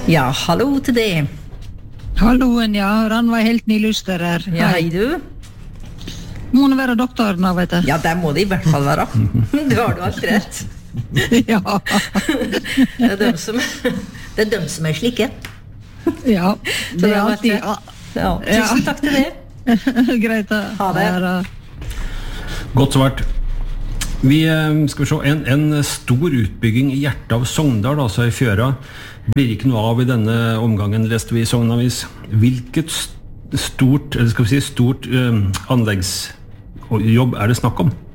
Ja, hallo til det. Halloen, ja. Ranveig Helten i Luster her. Ja, hei du. Må nå være doktoren, vet du. Ja, det må det i hvert fall være. Det har du alt rett. Ja. Det er dem som er slike. Ja, det er alltid... Ja, tusen takk til det. Greit da. Ha det. Godt svart. Vi skal se, en stor utbygging i hjertet av Sogndal, altså i Fjøra, blir ikke noe av i denne omgangen, leste vi i Sognavis. Hvilket stort anleggsjobb er det snakk om?